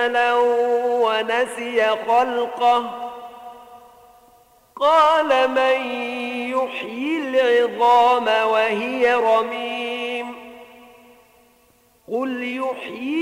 ونسي خلقه قال من يحيي العظام وهي رميم قل يحيي